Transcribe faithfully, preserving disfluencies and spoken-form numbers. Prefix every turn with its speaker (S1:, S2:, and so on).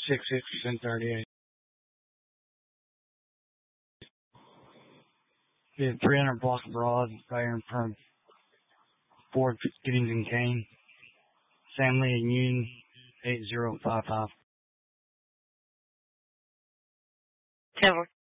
S1: six six and thirty-eight. Yeah, three hundred block abroad, firing from Fort Giddings and Kane. Sam Lee and Union, eight zero five five.
S2: ten